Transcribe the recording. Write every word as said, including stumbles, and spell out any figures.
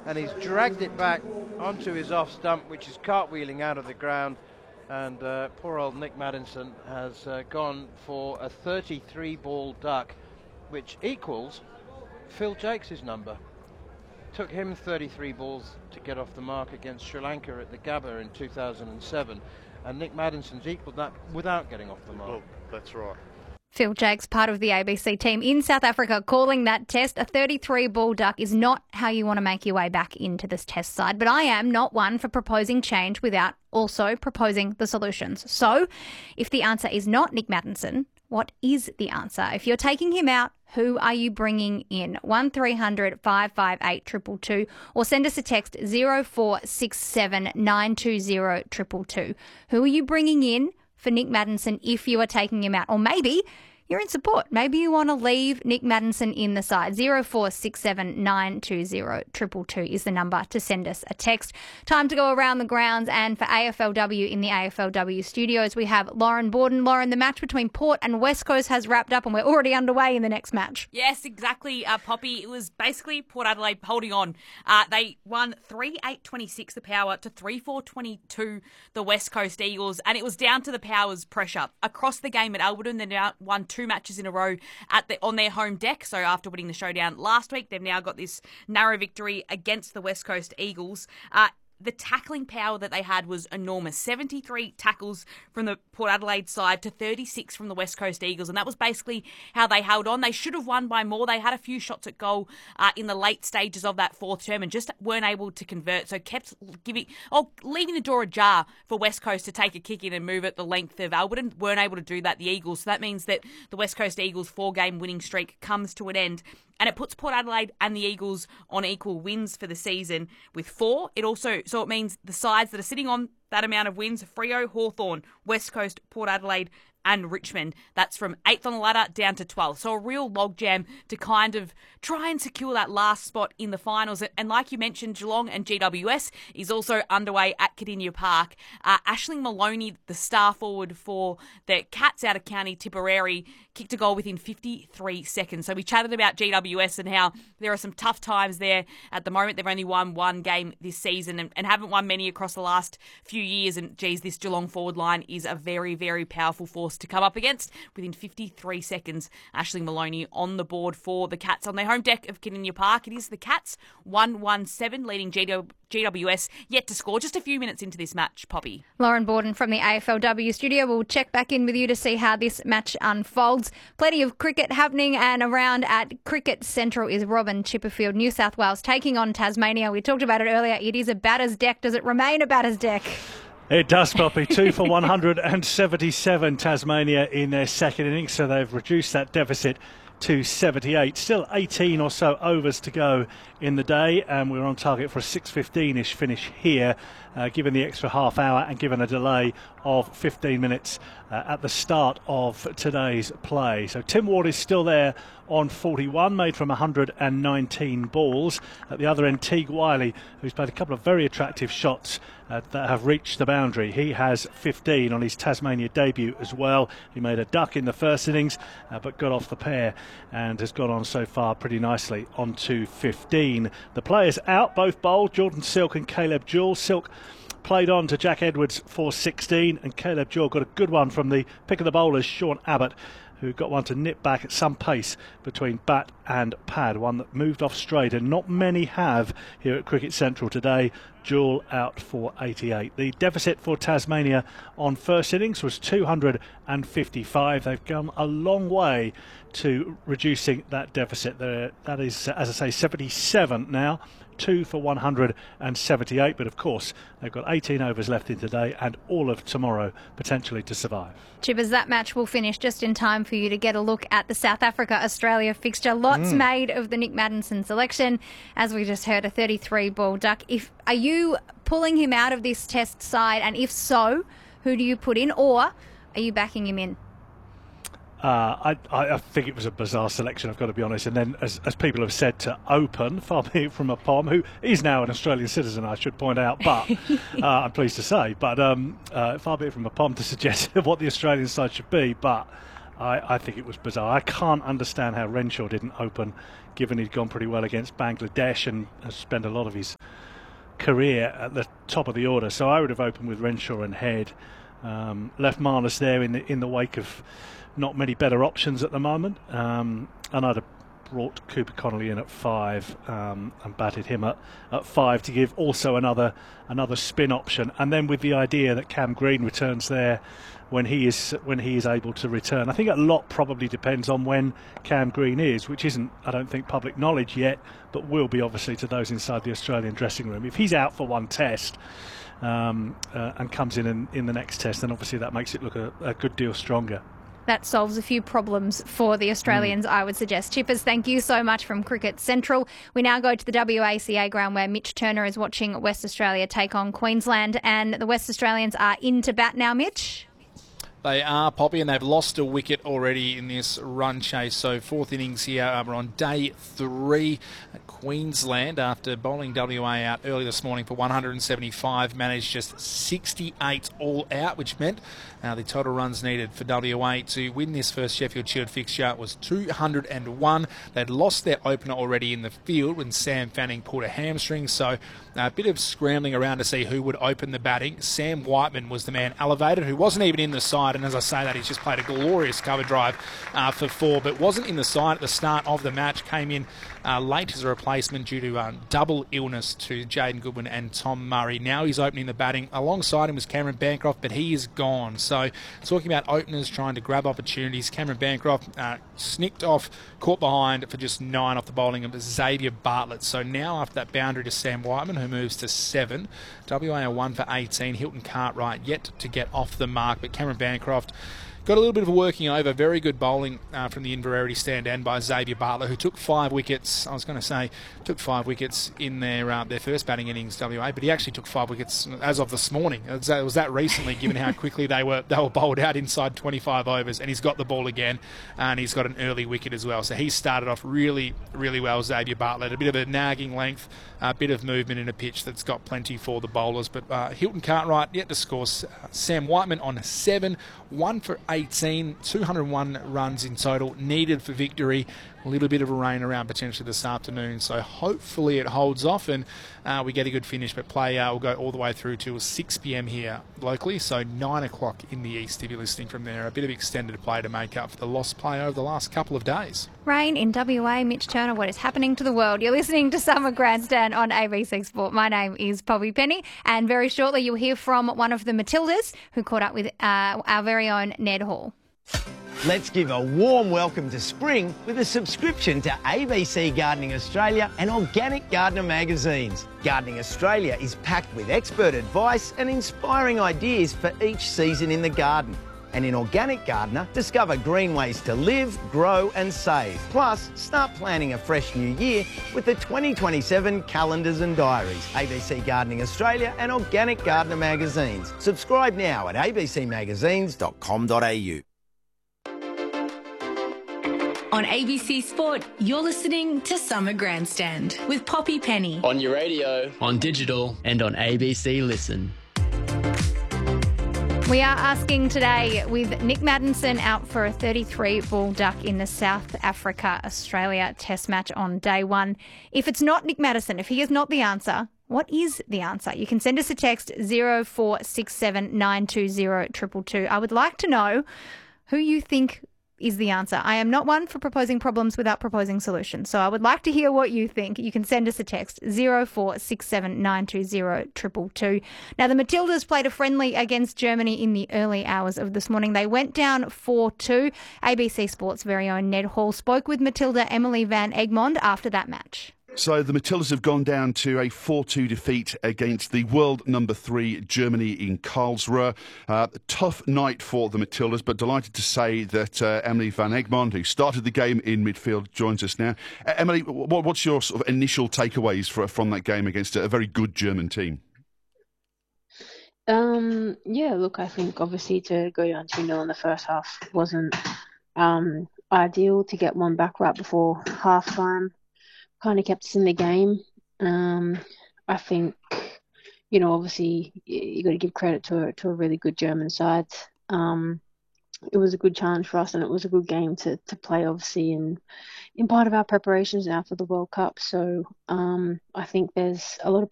and he's dragged it back onto his off stump, which is cartwheeling out of the ground. And uh, poor old Nick Maddinson has uh, gone for a thirty-three ball duck, which equals Phil Jakes' number. Took him thirty-three balls to get off the mark against Sri Lanka at the Gabba in two thousand seven, and Nick Maddinson's equalled that without getting off the mark. Well, that's right. Phil Jakes, part of the A B C team in South Africa, calling that test a thirty-three ball duck is not how you want to make your way back into this test side. But I am not one for proposing change without also proposing the solutions. So if the answer is not Nick Maddinson, what is the answer? If you're taking him out, who are you bringing in? one three hundred five five eight two two two or send us a text zero four six seven nine two zero two two two. Who are you bringing in for Nick Maddinson if you are taking him out? Or maybe you're in support. Maybe you want to leave Nick Maddinson in the side. zero four six seven nine two zero two two two is the number to send us a text. Time to go around the grounds, and for A F L W in the A F L W studios, we have Lauren Borden. Lauren, the match between Port and West Coast has wrapped up and we're already underway in the next match. Yes, exactly, uh, Poppy. It was basically Port Adelaide holding on. Uh, they won three eight twenty-six the Power to three four twenty-two the West Coast Eagles, and it was down to the Power's pressure. Across the game at Alberton, they now won two matches in a row at the, on their home deck. So after winning the showdown last week, they've now got this narrow victory against the West Coast Eagles. Uh, The tackling power that they had was enormous. seventy-three tackles from the Port Adelaide side to thirty-six from the West Coast Eagles, and that was basically how they held on. They should have won by more. They had a few shots at goal uh, in the late stages of that fourth term and just weren't able to convert, so kept giving, oh, leaving the door ajar for West Coast to take a kick in and move it the length of Alberton. Weren't able to do that, the Eagles. So that means that the West Coast Eagles' four-game winning streak comes to an end, and it puts Port Adelaide and the Eagles on equal wins for the season with four. It also so it means the sides that are sitting on that amount of wins: Freo, Hawthorn, West Coast, Port Adelaide, and Richmond. That's from eighth on the ladder down to twelfth. So a real logjam to kind of try and secure that last spot in the finals. And like you mentioned, Geelong and G W S is also underway at Kardinia Park. Uh, Aisling Maloney, the star forward for the Cats out of County Tipperary, kicked a goal within fifty-three seconds. So we chatted about G W S and how there are some tough times there at the moment. They've only won one game this season and, and haven't won many across the last few years. And geez, this Geelong forward line is a very, very powerful force to come up against. Within fifty-three seconds, Aisling Maloney on the board for the Cats on their home deck of Kardinia Park. It is the Cats one one seven leading G W S yet to score just a few minutes into this match, Poppy. Lauren Borden from the A F L W studio. We'll check back in with you to see how this match unfolds. Plenty of cricket happening, and around at Cricket Central is Robin Chipperfield. New South Wales taking on Tasmania. We talked about it earlier. It is a batter's deck. Does it remain a batter's deck? It does, Poppy. Two for one hundred seventy-seven Tasmania in their second innings, so they've reduced that deficit to seventy-eight. Still eighteen or so overs to go in the day, and we're on target for a six fifteen-ish finish here, uh, given the extra half hour and given a delay of fifteen minutes uh, at the start of today's play. So Tim Ward is still there on forty-one, made from one hundred nineteen balls. At the other end, Teague Wiley, who's played a couple of very attractive shots uh, that have reached the boundary. He has fifteen on his Tasmania debut as well. He made a duck in the first innings, uh, but got off the pair and has gone on so far pretty nicely on to fifteen. The players out, both bowled, Jordan Silk and Caleb Jewell. Silk played on to Jack Edwards for sixteen, and Caleb Jewell got a good one from the pick of the bowlers, Sean Abbott, who got one to nip back at some pace between bat and pad, one that moved off straight, and not many have here at Cricket Central today. Jewell out for eighty-eight. The deficit for Tasmania on first innings was two hundred fifty-five. They've come a long way to reducing that deficit. There, that is, as I say, seventy-seven now. Two for one hundred seventy-eight, but of course they've got eighteen overs left in today and all of tomorrow potentially to survive. Chippers, that match will finish just in time for you to get a look at the South Africa-Australia fixture. Lots mm. made of the Nick Maddinson selection. As we just heard, a thirty-three ball duck. If Are you pulling him out of this test side, and if so, who do you put in, or are you backing him in? Uh, I, I think it was a bizarre selection, I've got to be honest. And then, as, as people have said, to open, far be it from a Pom, who is now an Australian citizen, I should point out, but uh, I'm pleased to say, but um, uh, far be it from a Pom to suggest what the Australian side should be. But I, I think it was bizarre. I can't understand how Renshaw didn't open, given he'd gone pretty well against Bangladesh and has spent a lot of his career at the top of the order. So I would have opened with Renshaw and Head. Um, left Marnus there in the in the wake of not many better options at the moment, um, and I'd have brought Cooper Connolly in at five um, and batted him at, at five to give also another another spin option, and then with the idea that Cam Green returns there when he is when he is able to return. I think a lot probably depends on when Cam Green is, which isn't, I don't think, public knowledge yet, but will be obviously to those inside the Australian dressing room. If he's out for one test um, uh, and comes in, in in the next test, then obviously that makes it look a, a good deal stronger. That solves a few problems for the Australians, mm. I would suggest. Chippers, thank you so much from Cricket Central. We now go to the W A C A ground where Mitch Turner is watching West Australia take on Queensland, and the West Australians are into bat now, Mitch. They are, Poppy, and they've lost a wicket already in this run chase. So fourth innings here, uh, we're on day three. Queensland, after bowling W A out early this morning for one hundred seventy-five, managed just sixty-eight all out, which meant uh, the total runs needed for W A to win this first Sheffield Shield fixture was two hundred one. They'd lost their opener already in the field when Sam Fanning pulled a hamstring, so a bit of scrambling around to see who would open the batting. Sam Whiteman was the man elevated, who wasn't even in the side, and as I say that, he's just played a glorious cover drive uh, for four, but wasn't in the side at the start of the match, came in uh, late as a replacement due to um, double illness to Jaden Goodwin and Tom Murray. Now he's opening the batting. Alongside him was Cameron Bancroft, but he is gone. So talking about openers trying to grab opportunities, Cameron Bancroft uh, snicked off, caught behind for just nine off the bowling of Xavier Bartlett. So now after that boundary to Sam Whiteman, who moves to seven, W A are one for eighteen. Hilton Cartwright yet to get off the mark, but Cameron Bancroft got a little bit of a working over. Very good bowling uh, from the Inverarity stand and by Xavier Bartlett, who took five wickets. I was going to say took five wickets in their uh, their first batting innings, W A, but he actually took five wickets as of this morning. It was, it was that recently, given how quickly they were they were bowled out inside twenty-five overs, and he's got the ball again, and he's got an early wicket as well. So he started off really, really well, Xavier Bartlett. A bit of a nagging length, a bit of movement in a pitch that's got plenty for the bowlers. But uh, Hilton Cartwright yet to score. Uh, Sam Whiteman on seven, one for eighteen, two hundred one runs in total needed for victory. A little bit of a rain around potentially this afternoon, so hopefully it holds off and uh, we get a good finish. But play uh, will go all the way through to six p.m. here locally, so nine o'clock in the east if you're listening from there. A bit of extended play to make up for the lost play over the last couple of days. Rain in W A, Mitch Turner, what is happening to the world? You're listening to Summer Grandstand on A B C Sport. My name is Poppy Penny, and very shortly you'll hear from one of the Matildas who caught up with uh, our very own Ned Hall. Let's give a warm welcome to spring with a subscription to A B C Gardening Australia and Organic Gardener magazines. Gardening Australia is packed with expert advice and inspiring ideas for each season in the garden. And in Organic Gardener, discover green ways to live, grow and save. Plus, start planning a fresh new year with the twenty twenty-seven calendars and diaries. A B C Gardening Australia and Organic Gardener magazines. Subscribe now at a b c magazines dot com dot a u. On A B C Sport, you're listening to Summer Grandstand with Poppy Penny. On your radio, on digital, and on A B C Listen. We are asking today, with Nick Maddinson out for a thirty-three ball duck in the South Africa-Australia Test match on day one, if it's not Nick Maddinson, if he is not the answer, what is the answer? You can send us a text zero four six seven nine two zero two two two. I would like to know who you think is the answer. I am not one for proposing problems without proposing solutions, so I would like to hear what you think. You can send us a text zero four six seven nine two zero two two two. Now, the Matildas played a friendly against Germany in the early hours of this morning. They went down four two. A B C Sport's very own Ned Hall spoke with Matilda Emily Van Egmond after that match. So the Matildas have gone down to a four two defeat against the world number three Germany in Karlsruhe. Uh, tough night for the Matildas, but delighted to say that uh, Emily Van Egmond, who started the game in midfield, joins us now. Uh, Emily, what, what's your sort of initial takeaways for, from that game against a, a very good German team? Um, yeah, look, I think obviously to go down two nil in the first half wasn't um, ideal. To get one back right before half time kind of kept us in the game. Um, I think, you know, obviously you got to give credit to a, to a really good German side. Um, it was a good challenge for us, and it was a good game to to play, obviously, in in part of our preparations now for the World Cup. So um, I think there's a lot of